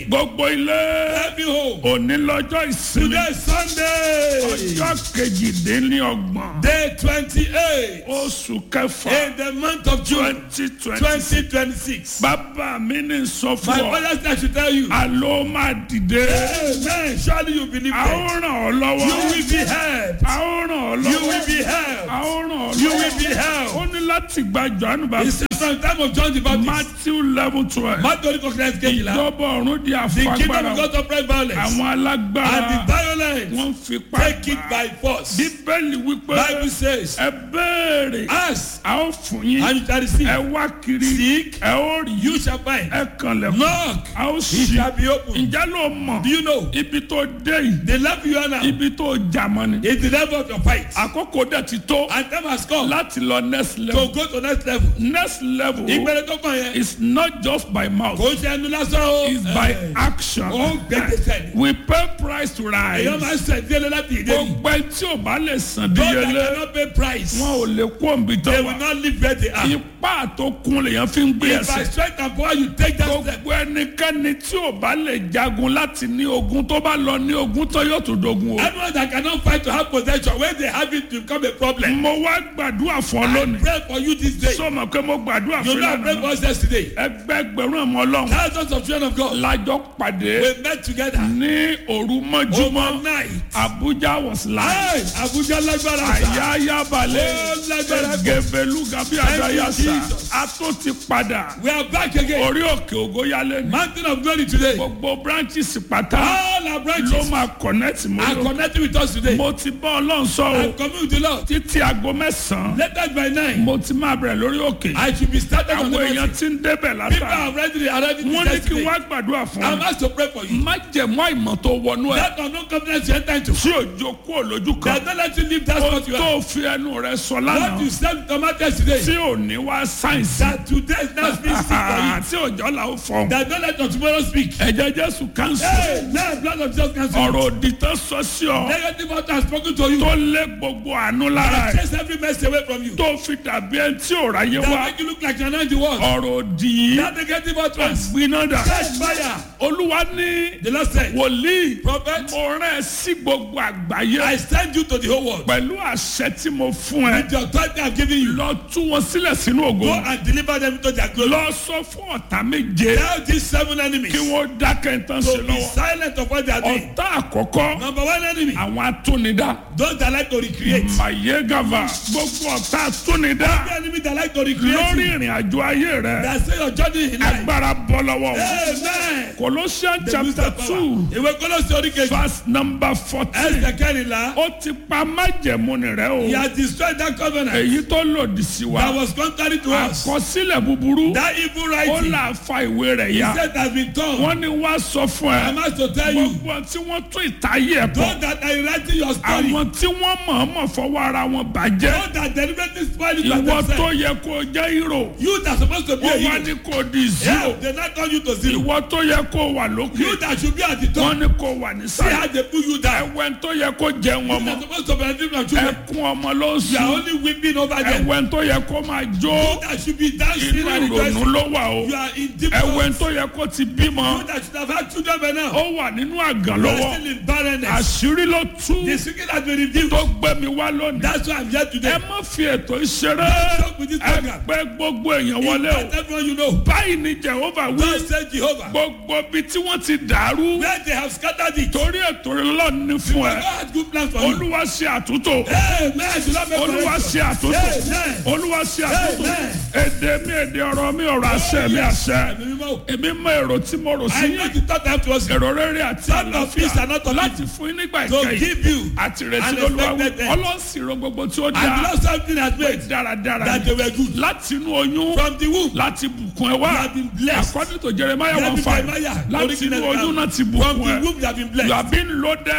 week. gbogbo ilé Every home. òní lọ́jọ́ ìsinmi Today is Sunday. ọjọ́ kejìdínlọ́gbọ̀n Day 28. oṣù kẹfà In the month of June 2026. bàbá mi ní sọ My fún ọ father said I should tell you. àlọ́ máa dìde Amen. Surely you believe a ó that. ràn ọ́ lọ́wọ́ You will be helped. a ó ràn ọ́ You lọ́wọ́ will be helped. a ó ràn ọ́ You lọ́wọ́ will be helped. ó ní láti gba Jòhánù bá It's from the time of John the Baptist. Matthew 11:12 Matthew Concrete Kejìlá. ìjọba ọ̀run di The kingdom àfagbára of God oppress violence. àwọn And alágbára the violence wọ́n fi take it pa by force. bíbélì wípé Bible says, ẹ béèrè ask a ó fún yín and you shall receive. ẹ wá kiri Seek, ẹ ó rí you shall find. ẹ kànlẹ̀kùn Knock, a ó it ṣí shall be opened. ǹjẹ́ ló mọ̀ Do you know? ibi tó dé yìí The level you are now ibi tó jà mọ́ ni is the level of your fight. àkókò dẹ̀ ti tó And time has come láti lọ next to level go to next level. next level Ìpele tó kàn yẹn. is not just by mouth Kò ṣe ẹnu lásán o. it's by action Ó gbẹ́dẹ̀sẹ̀ ni. we pay price to Èyàn máa rise ń sẹ̀ díẹ̀ láti ìdè yìí. gbogbo ẹ tí ò bá lè san Those that díyelé cannot pay price, wọn ò lè kó òǹbí tó they wà will not live where they are. ipá tó kún lèèyàn fi ń gbé If by ẹsẹ̀ strength and power you take that step, gbogbo ẹnikẹ́ni tí ò bá lè jagun láti ní ogun tó bá lọ ní ogun tó yóò tún dogun o. anyone that cannot fight to have possession, when they have it, become a problem. mo wá gbàdúrà fún ọ I lónìí pray for you this day. sọmọ pé mo gbàdúrà You fún know I prayed for ìlànà us yesterday. ẹgbẹgbẹ̀rún ọmọ Ọlọ́run Thousands of children of God, lájọ pàdé we met together ní òru mọ́júmọ́ overnight. Abuja was live Hey, Abuja lágbára sa. àyáyá balẹ̀ Oh, lágbára. gẹ̀bẹ̀lú gàbí àdáyàsá Jesus. a tó ti padà We are back again. orí òkè ògóyálé ni Mountain of glory today. gbogbo branches pátá All our ló branches máa connect are mọ́ connected with us today. mo ti bá Ọlọ́run sọ o I'm coming with the Lord. títí aago mẹ́sàn-án Later by 9, mo ti máa bẹ̀rẹ̀ lórí òkè I should be started on the àwọn èèyàn mountain. ti ń débẹ̀ People látà are ready, arriving wọ́n ní kí yesterday. wọ́n á gbàdúrà fún I'm ọ asked to pray for you. má jẹ̀mú àìmọ̀ tó wọnú ẹ̀ That unknown confidence you enter into. tí òjò kú òlójú kan Does not let you leave that ó spot you are. tó fi ẹnu rẹ̀ sọ What lánàá you said to matter today. tí ò ní wá sáyẹ̀nsì That today is not speaking for you. tí òjò là ó fọ That don't let your tomorrow speak. ẹ̀jẹ̀ Jésù kánsù Hey, now blood of Jesus cancel. ọ̀rọ̀ òdì tó sọ sí ọ Negative word has spoken to you. tó lé gbogbo àánú lára ẹ̀ Chase every mess away from you. tó fi dàbí ẹni tí ò ráyé That wá make you look like you're not in the world. ọ̀rọ̀ òdì yìí That negative utterance. gbiná dà Catch fire. Olúwa ní The Lord said, wòlíì Prophet, mo rán ẹ sí gbogbo àgbáyé I send you to the whole world. pẹ̀lú àṣẹ tí mo fún ẹ With the authority I've given you. lọ tú wọn sílẹ̀ sínú ògo Go and deliver them into their glory. lọ sọ fún ọ̀tá méje Tell these 7 enemies kí wọ́n dákẹ́ tán sí to be lọ́wọ́ silent of what they are doing. ọ̀tá àkọ́kọ́ Number 1 enemy, àwọn atúnidá those that like to recreate. mayegava gbogbo ọ̀tá atúnidá Every enemy that like to lórí recreate. ìrìn àjò ayé rẹ That say your journey in life. agbára bọ́ lọ́wọ́ wọn. Amen. Colossians They lose their chapter power. 2 Ìwé Kólósì orí kejì. verse number 14 Ẹsẹ̀ kẹrìnlá. ó ti pa májẹ̀mú rẹ o He has destroyed that covenant èyí tó lòdì sí wa that was contrary to us. àkọsílẹ̀ búburú That evil ó writing. là fa ìwé rẹ̀ He ya said has been torn. wọ́n ní wá sọ fún ẹ I'm asked to tell you. gbogbo tí wọ́n tún ìtayé ẹ̀ Those pọ̀ that are writing your story. àwọn tí wọ́n mọ̀ọ́mọ̀ fọwọ́ ara wọn bàjẹ́ Those that deliberately spoil it for ìwọ tó themselves. yẹ kó jẹ́ hero You that supposed to be a wọ́n wá hero. ní kó di Yeah, zero they not turn you to zero. ìwọ tó yẹ kó wà lókè You that should be at the wọ́n top. ní kó wà ní See how sàlẹ̀ they put you down. ẹ̀wẹ̀ tó yẹ kó jẹun You ọmọ that supposed to benefit from children. ẹkún ọmọ ló ń You are sùn only weeping over them. ẹ̀wẹ̀ tó yẹ kó máa jó You that should be dancing inú and ìrònú rejoicing. ló wà o You are in deep ẹ̀wẹ̀ thoughts. tó yẹ kó ti bímọ You that should have had children by now. ó wà nínú àgàn You are lọ́wọ́ still in barrenness. àṣírí ló tú The secret has been revealed. tó gbé mi wá lónìí That's why I'm here today. ẹ má fi ètò ìṣeré Don't joke with this program. ẹ pé gbogbo èèyàn wọlé o Invite everyone you know. báyìí ni Jehovah wí God said Jehovah. gbogbo ibi tí wọ́n ti dàrú Where they have scattered it. torí ètò ìlọ́ọ̀ ní fún God ẹ had good plans for you. olúwa ṣe àtúntò Amen. Do not make olúwa correction. ṣe àtúntò Amen. olúwa ṣe àtúntò Amen. èdè mi èdè ọ̀rọ̀ mi ọ̀rọ̀ àṣẹ mi àṣẹ Ẹ̀mí mímọ́. èmi mọ èrò tí mo rò sí I know the thought I have towards you. èrò rere àti Thought of peace and not àlàáfíà of láti evil. fún yín nígbà To ìkẹyìn give you àti ìrètí an lolúwa wí expected end. ọlọ́sìn ro gbogbo tí ó And dáa the Lord something has made dáradára that they were good. láti inú oyún From the womb. láti bùkún ẹ wá You have been blessed. according to Jeremiah You have 1:5 been Jeremiah. láti inú oyún náà ti From bùkún the ẹ womb you have been you blessed. have been loaded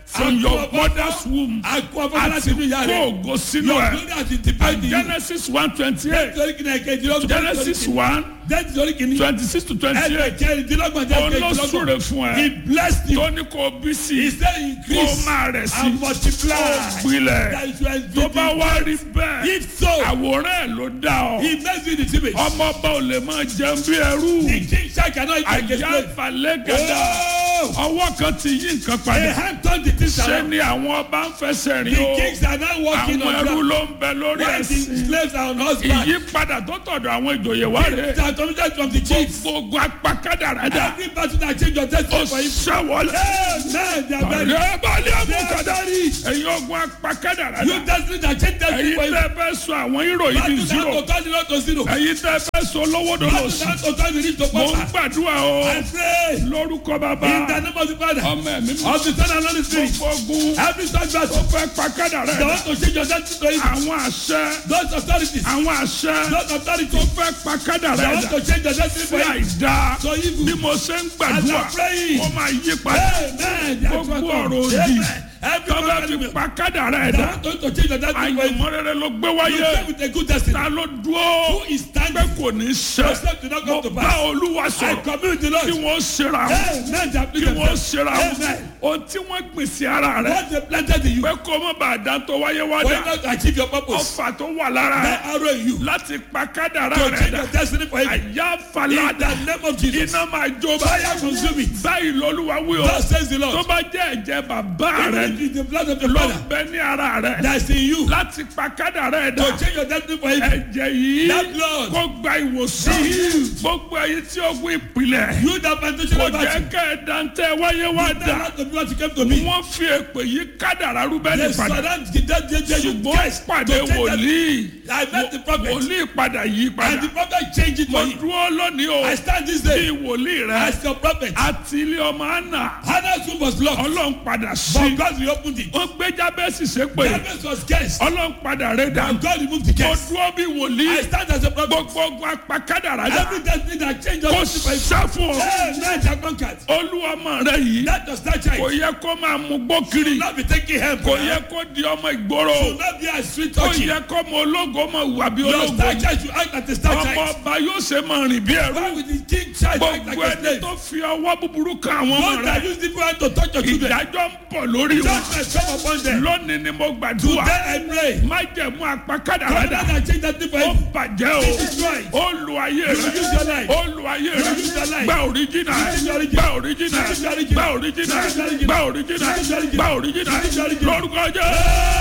from your mother's womb. Àkọ́bọ̀ àti láti inú ìyá kó rẹ̀. ògo sínú Your ẹ̀. glory has independent you. Genesis 1:28. Nítorí kìnìún ẹ̀kejì ló ń bọ̀. Genesis 1 Nítorí kìnìún. 26 to 28. Ẹgbẹ̀kẹ́rìndínlọ́gbọ̀n jẹ́ Olóṣùrè ẹgbẹ̀kẹ́rìndínlọ́gbọ̀n. fún He ẹ. blessed you. Tó ní kó bí sí. He said Kó increase máa rẹ̀ sí. and multiply. Gbilẹ̀. That is when Tó bá wá rí bẹ́ẹ̀. If so, Àwòrán ẹ̀ ló dá ọ. he makes you the image. Ọmọ ọba ò lè máa jẹun bí ẹrú. The king shall cannot eat like a Àyà slave. ìfàlẹ́ gàdá. Oh! Ọwọ́ kan ti yí nǹkan A padà. hand turned the things Ṣé around. ni àwọn ọba ń fẹsẹ̀ The rìn o? kings are now walking Àwọn on ẹrú ground. ló ń bẹ lórí While the ẹ̀sìn. slaves are on horseback. Ìyípadà tó tọ̀dọ̀ àwọn ìjòyè wá rèé. They are committed from the chiefs. Gbogbo apakádàrádà. Every battle that change your Ó destiny for him. ṣẹ́wọ̀lẹ̀. Amen. They are very. Ọ̀rẹ́ balẹ̀ They are àmúkàdá. very. Ẹ̀yin ogun apakádàrádà. You destiny that change destiny Ẹ̀yin for him. tẹ́ fẹ́ sọ àwọn ìròyìn Battle di that zero. to turn zero to zero. Ẹ̀yin tẹ́ fẹ́ sọ lọ́wọ́dọ̀ Battle lọ sí. that to turn the rich to Mo ń poor. gbàdúrà o. I pray Lórúkọ bàbá. in the name of the Father, Ọmọ ẹ̀mí mi. of the Son and Holy Spirit. Gbogbo ogun. Every such Tó battle fẹ́ pakádàrádà. that want to change your destiny to him. Àwọn àṣẹ. Those authorities. Àwọn àṣẹ. Those Tó authorities fẹ́ pakádàrádà. that want to change your destiny Sí for him. àìdá. So evil. Bí mo ṣe ń As gbàdúrà. I'm praying. Ó máa yí padà. Amen. They are Gbogbo transformed. ọ̀rọ̀ òdì. Amen. Every Tó bá fi man pakádàrádà. that want to change your destiny for him. Àyànmọ́ rere ló gbé You wáyé. stay with a good destiny. Ta ló dúró? Who is Pé standing? kò ní ṣe. Yourself do not Mo come to bá pass. Olúwa I sọ̀rọ̀. commune with the Kí Lord. wọ́n ṣera wọn. Amen. They are Kí pleased wọ́n themselves. ṣera wọn. Amen. Ohun tí wọ́n gbìn sí ara rẹ̀. What they planted in you. Pé kó má bàa dá tó wáyé wá For dà. you not to achieve your purpose. Ọfà tó wà lára That rẹ̀. arrow in you. Láti pakádàrá To rẹ̀ change dà. your destiny for him. Àyà In falada. the name of Jesus. Iná máa jó Fire báyìí. consume it. Báyìí lọ́lúwa wí o. Thus says the Tó Lord. bá jẹ́ ẹ̀jẹ̀ bàbá Even rẹ̀ if it's the blood of the ló Father ń bẹ ní ara rẹ̀. that's in you. Láti pakádàrá ẹ̀ To dà. change your destiny for him. Ẹ̀jẹ̀ yìí That blood. kó gba ìwòsàn. Gbogbo ẹ̀yin tí ogun ìpìlẹ̀. You that plantation Kò of jẹ́ battle. kẹ́ ẹ dantẹ́ wáyé wá That dà. lot of what you came to me. Wọ́n fi èpè yí kádàrá Rúbẹ́nì They padà. surround the dead you Ṣùgbọ́n guys pàdé to change that. wòlíì. I met the prophet. Wòlíì padà yí And padà. the prophet changed it Mo for him. dúró lónìí o. I stand this Bí day wòlíì rẹ̀. as your prophet. Àti ilé ọmọ Anna. Hannah's womb was locked. Ọlọ́run padà But sí. God reopened it. Ó gbé Jábẹ́sì ṣépè. Jabez was cursed. Ọlọ́run padà rẹ̀ dà. And God removed the Mo curse. dúró bí I wòlíì. stand as a prophet. Gbogbo ogun apakádàrá dà. Every destiny that changed your Kò destiny for him. sá fún ọ. Amen. Shall conquer. Olúwọmọ rẹ yìí. That does not Kò change. yẹ kó máa mú gbó kiri. Not be taking help. Kò yẹ kó di ọmọ ìgboro. Should not be a sweet Kò touching. yẹ kó mọ ológo mọ wà bí Your ológo. star child should act like a star Ọmọ child. ọba yóò ṣe máa rìn bí ẹrú. Why would the king child act like Gbogbo a ẹni slave? tó fi ọwọ́ búburú kan àwọn ọmọ God that rẹ. use different hand to touch your children. Ìdájọ́ ń bọ̀ lórí wọn. Judgment come upon them. Lónìí ni mo Today gbàdúrà. I pray. Májẹ̀mú apakádàrá God dà. that change that thing for Ó him. bàjẹ́ o. Be destroyed. Ó lu ayé You will use rẹ̀. your life. Ó lu ayé rẹ̀. use your life. Gba òríjìnà. Use your original. Gba òríjìnà. Use your original. Gba òríjìnà. Use your original. Gba òríjìnà. Use your original. Gba òríjìnà. Use your original. Lórúkọ Jésù.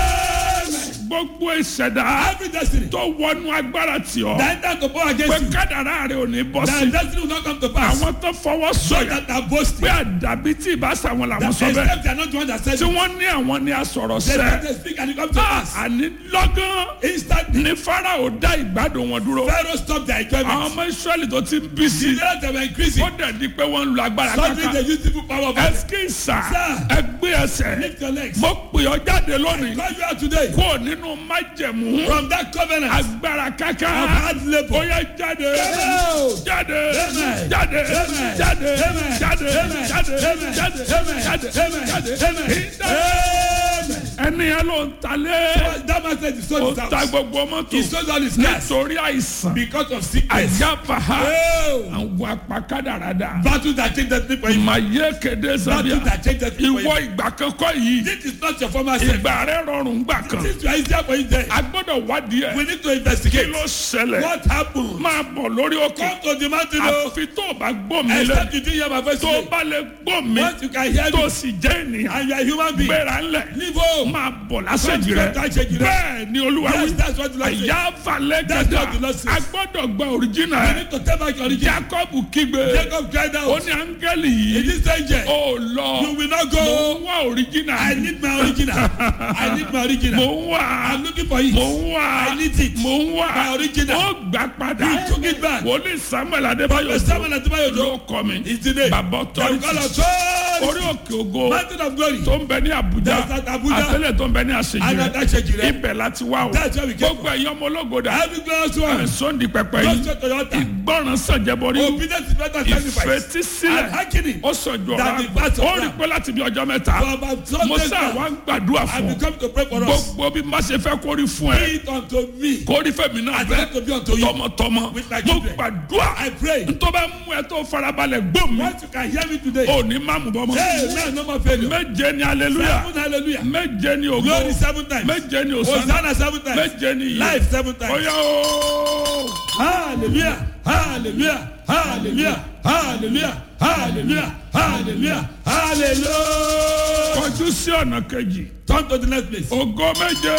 Amen. Gbogbo ìṣẹ̀dá Every destiny tó wọnú agbára tì ọ́. that enter to power Pé against you. kádàrá rẹ̀ ò ní bọ́ That sí. destiny will not come to pass. Àwọn tó fọwọ́ So sọ̀yà. that are boasting. Pé àdàbí tí ìbáṣà wọn làwọn That sọ bẹ́ẹ̀. except they are not the one that said Tí it. wọ́n ní àwọn ni asọ̀rọ̀ They sẹ́. they speak and it comes to pass. Àní lọ́gán Instantly. ní Fáráò dá ìgbádùn wọn dúró. Pharaoh stopped their Àwọn enjoyment. ọmọ Ísírẹ́lì tó ti ń bí sí. The day they were increasing. Ó dẹ̀ di pé wọ́n ń lo agbára Suddenly kankan. they use the full power of God. Ẹsikísà Sir. ẹgbẹ́ ẹsẹ̀. Lift your legs. Mo pè ọ́ jáde lónìí. God you are today. Kó nínú májẹ̀mú. From that covenant of Agbára kankan. hard Ó labor. yẹ jáde. Go. Jáde. Amen. Jáde. Amen. Jáde. Amen. Jáde. Amen. Jáde. Amen. Jáde. Amen. Jáde. Amen. Jáde. Amen. Amen. Amen. Ẹni yẹn ló ń talé. That man said he Ó sold his ta house. gbogbo mọ́tò. He sold all his cars Nítorí àìsàn. because of sickness. Àyàfàhà. Oh. Àwọn apakádàrádà. Battle that changed that thing for him. Màyé kéde Battle sábíà. that changed that thing for Ìwọ him. ìgbà kankan yìí. This is not your former self. Ìgbà rẹ̀ rọrùn gbà kan. Since you are easier for you there. A gbọ́dọ̀ wádìí ẹ̀. We need to Kí investigate. ló ṣẹlẹ̀? What happened? Máa bọ̀ lórí òkè. Come to the mountain o. Àfi tó o bá gbọ́ mi lẹ̀. Except you didn't hear my voice Tó o today. bá lè gbọ́ mi. Once you can hear Tó me o sì jẹ́ ènìyàn. and you are a human being. Gbéra ńlẹ̀. Leave home. Máa bọ̀ lásèjì Come rẹ̀. to the church. Bẹ́ẹ̀ ni Olúwa Yes, wí. that's what the Lord said. Àyà falẹ̀ That's gàdá. what the Lord says. A gbọ́dọ̀ gba òrìjínà You ẹ̀. need to take back your origin. Jacob kígbe. Jacob cried Ó out. ní áńgẹ́lì In yìí. this danger, Ó lọ. you will not Mo go. ń wá òrìjínà. I need my original. I need my original. Mo ń wá. I'm looking for it. Mo ń wá. I need it. Mo ń wá. My original. Ó gbà padà. You took it back. Wòlíì Samuel Adébáyọ̀ Samuel Adébáyọ̀ ló kọ́ mi. It's the name. Bàbá They will call authority. us authority. orí òkè ògo Mountain of glory. tó ń bẹ ní Abuja That's at Abuja. àtẹlẹ tó ń bẹ ní àṣejì And at Àṣejì rẹ rẹ. ibẹ̀ láti wá o That's where we came gbogbo ẹ̀yin ọmọ ológoda Every glorious one. sọ́ndì pẹpẹ Go yìí straight to your altar. ìgbọràn sàjẹbọrí Obedience is better than sacrifice. And ìfetísílẹ̀ hearkening. ó sọjọ That the fast of ó rí God. pé láti bí ọjọ́ mẹ́ta For about some mo days sá now, wa ń gbàdúrà I fún become to pray for us. gbogbo bí má ṣe fẹ́ kórìí fún Be ẹ it unto me. kórìí fẹ́mi náà I bẹ́ẹ̀ want to be unto you. tọmọtọmọ With my mo children. gbàdúrà I pray. ntọ́ bá mú ẹ tó farabalẹ̀ gbó mi Once you can hear me today. ò ní má mú bọ́ mọ́ Hey, man, no more failure. méje ni hallelujah Seven hallelujah. méje ni ògo Glory 7 times. méje ni òsánà Hosanna 7 times. méje ni iye Life 7 times. ọ̀yá o. Hallelujah. Hallelujah. Hallelujah. Hallelujah. Hallelujah. Hallelujah. Hallelujah. kọjú sí ọ̀nà kejì Turn to the next place. ògo méje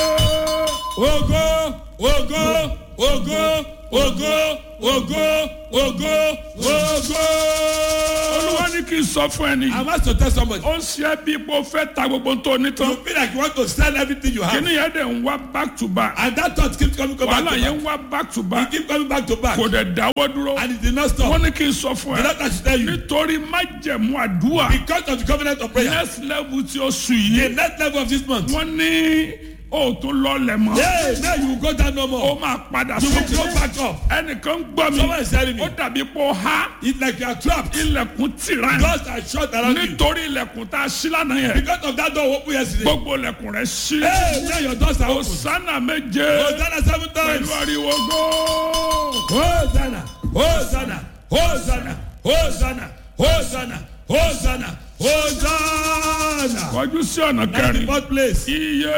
Ògo, ògo, ògo, ògo, ògo, ògo, ògo. olúwa ní kí n sọ fún ẹni I want to tell somebody. ó ń ṣe é bí ipò fẹ́ ta gbogbo tó ní tán You feel like you want to sell everything you have. kíní yẹn dẹ̀ ń wá back to back And that thought keeps coming back wàhálà to yẹn back. ń wá back to back You keep coming back to back. kò dẹ̀ dáwọ́ dúró And it did not stop. wọ́n ní kí n sọ fún The ẹ Lord should tell you. nítorí májẹ̀mú àdúrà Because of the covenant of prayer. next level tí ó sùn The yìí next level of this month. wọ́n ní òòtún lọ́lẹ̀ mọ́ Hey, now you will go down no ó more. máa padà You will sókè go back up. ẹnìkan gbọ́ mi Someone is telling me. ó dàbí pé ó há It's like you are trapped. ilẹ̀kùn tìrán Doors are shut around you. nítorí ilẹ̀kùn tá a ṣí lánàá yẹn Because of that door open yesterday. gbogbo ilẹ̀kùn rẹ̀ ṣí Hey, now your doors are open. Hosanna méje Hosanna 7 pẹ̀lú times. ariwo góò. Hosanna, Hosanna, Hosanna, Hosanna, Hosanna, Hosanna, Hosanna. kọjú sí ọ̀nà That's the kẹrin fourth place. iye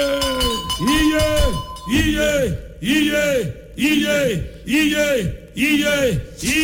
Iye, iye, iye, iye, iye, iye,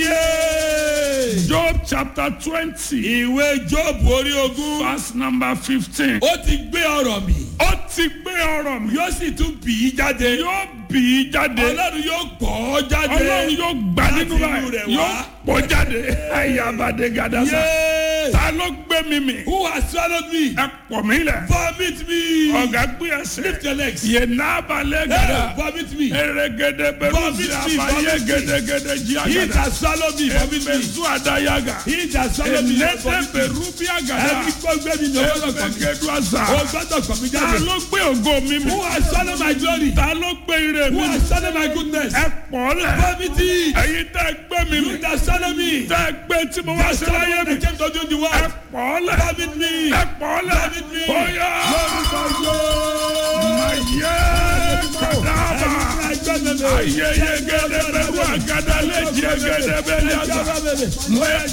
iye. Job chapter 20 Ìwé Jóòbù orí ogún. verse number 15 Ó ti gbé ọ̀rọ̀ mi. ó ti gbé ọ̀rọ̀ mi Yóò sì tún bì í jáde. yóò bì í jáde Ọlọ́run yóò gbọ́ ọ jáde. ọlọ́run yóò gbà nínú Láti inú báyìí rẹ̀ yóò wá. pọ̀ jáde ayabade gadasa Yay! ta ló gbé mi mì Who has swallowed me? ẹ pọ̀ mí lẹ̀ Vomit me. ọ̀gá gbé ẹsẹ̀ Lift your legs. yé nábàlẹ̀ Hey, gàdá vomit me. erégedé bẹ̀rù Vomit sí me, àbáyé vomit me. gédégédé jí He àgàdà that swallowed me, vomit me. ẹ̀mẹ̀zú àdáyàgà He that swallowed me, ẹ̀nẹ́tẹ̀ vomit me. bẹ̀rù bí àgàdà Every gbọ́gbẹ́ mi ni o gbọ́dọ̀ kọ̀ mí. ẹ̀mẹ̀gẹ̀dù àzà O gbọ́dọ̀ kọ̀ mí ta jáde. ló gbé ògo mi mì Who has swallowed my glory? ta ló gbé ire Who mi mì has swallowed my goodness? ẹ pọ̀ lẹ̀ Vomit it. ẹ̀yin tẹ́ gbé mi mì You that swallowed me. tẹ́ gbé tí mo wá That sí láyé swallowed mi me came to do the ẹ work. pọ̀ lẹ̀ Vomit me. ẹ pọ̀ lẹ̀ Vomit me. bóyá Lórúkọ Jésù. ayé kàdáàbà ayé yegede bẹ̀rù àgàdà lẹ́jì yegede bẹ̀rù àzà.